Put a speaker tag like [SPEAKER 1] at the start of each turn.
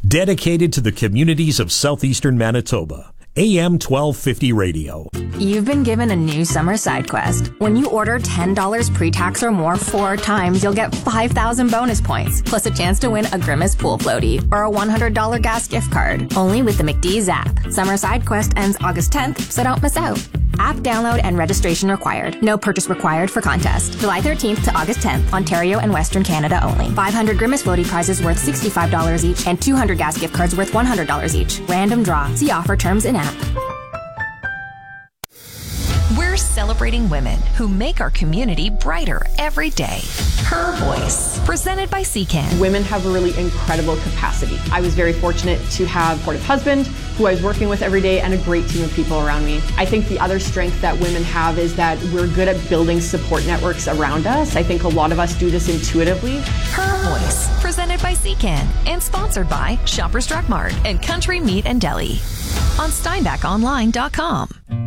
[SPEAKER 1] dedicated to the communities of southeastern Manitoba. AM 1250 Radio.
[SPEAKER 2] You've been given a new summer side quest. When you order $10 pre-tax or more 4 times, you'll get 5,000 bonus points, plus a chance to win a Grimace pool floaty or a $100 gas gift card. Only with the McDee's app. Summer side quest ends August 10th, so don't miss out. App download and registration required. No purchase required for contest. July 13th to August 10th, Ontario and Western Canada only. 500 Grimace floaty prizes worth $65 each and 200 gas gift cards worth $100 each. Random draw. See offer terms in app.
[SPEAKER 3] We're celebrating women who make our community brighter every day. Her Voice, presented by CCAN.
[SPEAKER 4] Women have a really incredible capacity. I was very fortunate to have a supportive husband who I was working with every day and a great team of people around me. I think the other strength that women have is that we're good at building support networks around us. I think a lot of us do this intuitively.
[SPEAKER 3] Her Voice, presented by CCAN and sponsored by Shoppers Drug Mart and Country Meat and Deli on SteinbachOnline.com.